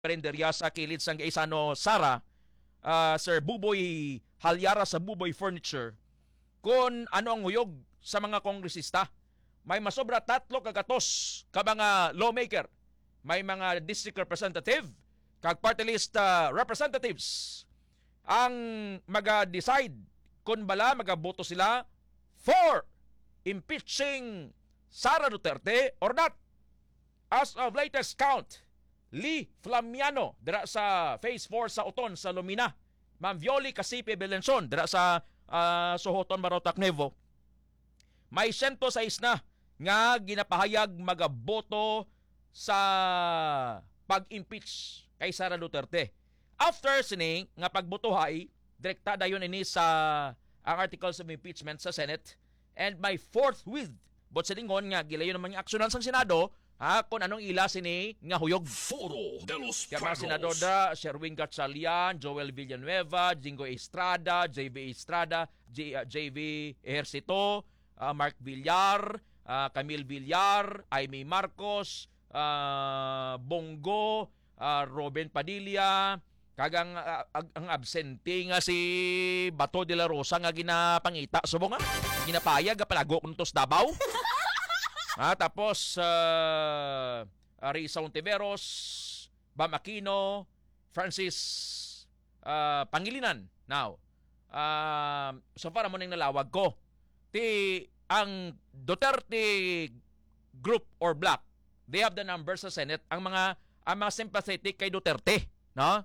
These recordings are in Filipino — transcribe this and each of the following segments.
karinderya sa kilid sang Gaisano Sara, Sir Buboy Halyara sa Buboy Furniture, kung ano ang huyog sa mga kongresista. May masobra 3 kagatos ka mga lawmaker, may mga district representative, kag party list representatives ang maga-decide kung bala magaboto sila for impeaching Sara Duterte or not. As of latest count, Lee Flamiano dira sa Phase 4 sa Uton sa Lumina, Ma'am Violi Casipe Belenson dira sa Sohoton Barotac Nevo, may 106 na nga ginapahayag magaboto sa pag-impeach kay Sara Duterte. After sining nga pagbotohay, direkta dayon ini sa ang articles of impeachment sa Senate, and may forthwith but sa lingon nga gilayon naman yung aksyonan sa Senado kung anong ila sini nga huyog. Foro de los Kaya mga Prados. senador da, Sherwin Gatchalian, Joel Villanueva, Jingo Estrada, JV Estrada, JV Ejercito, Mark Villar, Camille Villar, Aimee Marcos, Bongo, Robin Padilla, kagang ang absente nga si Bato de la Rosa nga ginapangita. Subong nga, ginapayag, palago kuntos Davao. Tapos Risa Ontiveros, Bam Aquino, Francis Pangilinan. Now, so far mo nang nalawag ko. Ang Duterte group or bloc, they have the numbers sa Senate. Ang mga sympathetic kay Duterte, no?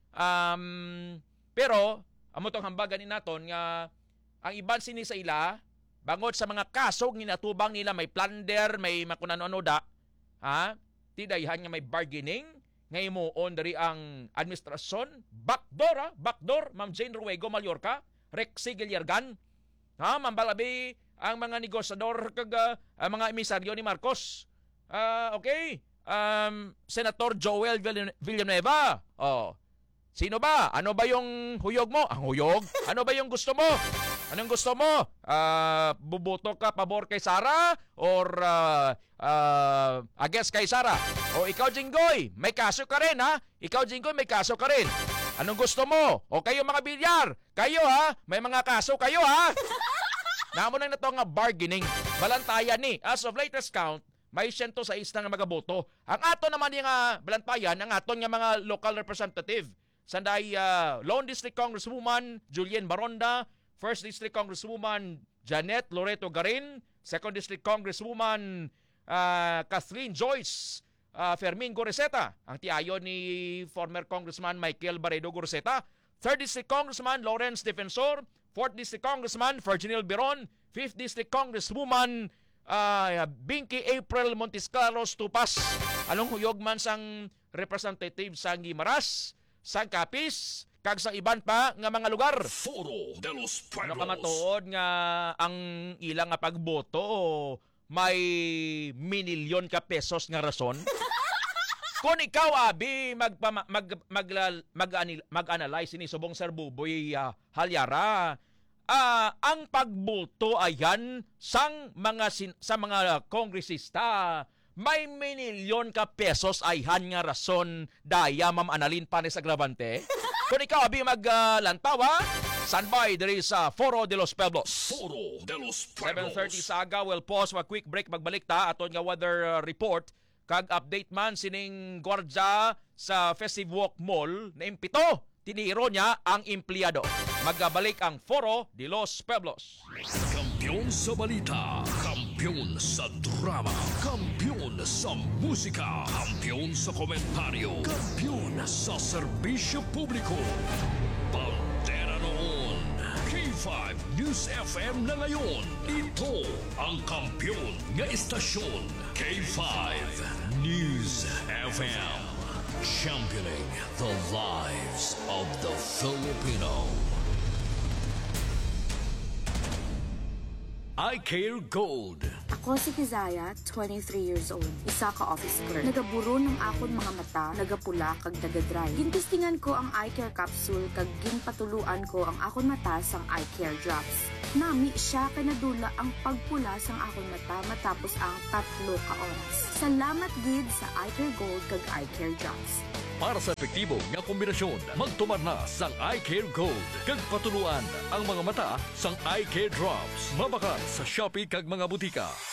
Pero amo tong hambagan ni naton nga ang iban sini sa ila bangod sa mga kaso ginatubang nila, may plunder, may makunano-ano da, tidayhan nga may bargaining, nga imuon dari ang administrasyon, backdoor, Ma'am Jane Ruego Mallorca, Rexy Gilliargan, Ma'am Balabi, ang mga negosyador kag mga emisaryo ni Marcos. Okay, Senator Joel Villanueva, sino ba? Ano ba yung huyog mo? Ang huyog? Ano ba yung gusto mo? Anong gusto mo? Buboto ka pabor kay Sara or against kay Sara? O ikaw, Jinggoy, may kaso ka rin, ha? Ikaw, Jinggoy, may kaso ka rin. Anong gusto mo? O kayo mga bilyar, kayo, ha? May mga kaso kayo, ha? Namo na ito nga bargaining. Balantayan ni. As of latest count, may 106 na mga boto. Ang ato naman yung balantayan, ang aton nga mga local representative. Sanday Lone District Congresswoman Julien Baronda, 1st District Congresswoman Janet Loreto Garin, 2nd District Congresswoman Kathleen Joyce Fermin Goreseta, ang tiayon ni former Congressman Michael Barredo Goreseta, 3rd District Congressman Lawrence Defensor, 4th District Congressman Virginil Biron, 5th District Congresswoman Binky April Montesclaros Tupas. Anong huyog man sang representative sang Guimaras, sang Capiz, kag sa iban pa nga mga lugar. Foro de los Prados. Ano ka matuod nga ang ilang nga pagboto may minilyon ka pesos nga rason? Kung ikaw, Abi, mag-analyze ni subong Sir Buboy Halyara, ang pagboto ayan sa mga kongresista, may minilyon ka pesos ayhan nga rason daya Ma'am Annalyn Panes Agravante. Kung ikaw, Abi, maglantawa, standby there is Foro de los Pueblos. Foro de los Prados. 7:30 sa aga, we'll pause, quick break, magbalik ta aton nga weather report, kag update man sining gwardya sa Festive Walk Mall na impito, tiniro niya ang empleyado. Magbalik ang Foro de los Pueblos. Kampiyon sa balita, kampiyon sa drama, kampiyon sa musika, kampiyon sa komentaryo, kampiyon sa serbisyo publiko. Pantera noon, K5 News FM na ngayon. Ito ang kampiyon nga istasyon, K5 News FM. Championing the lives of the Filipino. I Care Gold. Ako si Kizaya, 23 years old. Isa ka office girl. Nagaburo ng akon mga mata, nagapula kag nagadry. Gintistingan ko ang eye care capsule kag ginpatuluan ko ang akon mata sang eye care drops. Nami siya kay nadula ang pagpula sang akon mata matapos ang 3 ka oras. Salamat gid sa eye care gold kag eye care drops. Para sa epektibo nga kombinasyon, magtumar na sang Eye Care Gold. Kag patuluan ang mga mata sang Eye Care Drops. Mabakal sa Shopee kag mga butika.